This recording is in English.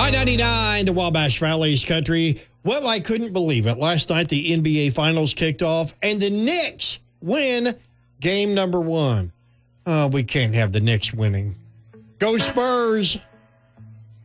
I-99, the Wabash Valley's country. Well, I couldn't believe it. Last night, the NBA Finals kicked off, and the Knicks win game number 1. Oh, we can't have the Knicks winning. Go Spurs!